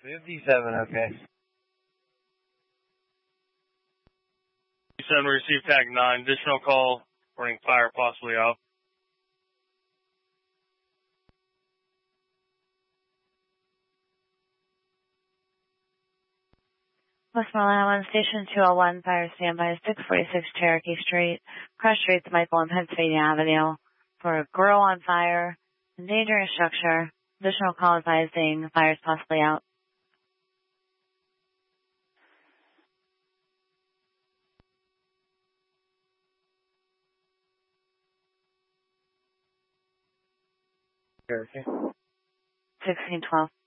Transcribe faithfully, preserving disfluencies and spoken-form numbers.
fifty-seven, okay. fifty-seven, received tag nine. Additional call, reporting fire possibly out. Westmoreland one, Station two oh one, fire standby, six forty-six Cherokee Street, Cross Streets, Michael and Pennsylvania Avenue, for a grill on fire, endangering structure. Additional call advising fire is possibly out. Cherokee. sixteen twelve.